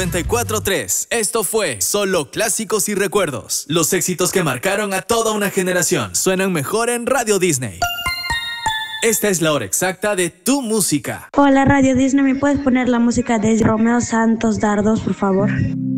94.3. Esto fue Solo Clásicos y Recuerdos. Los éxitos que marcaron a toda una generación suenan mejor en Radio Disney. Esta es la hora exacta de tu música. Hola Radio Disney, ¿me puedes poner la música de Romeo Santos Dardos, por favor?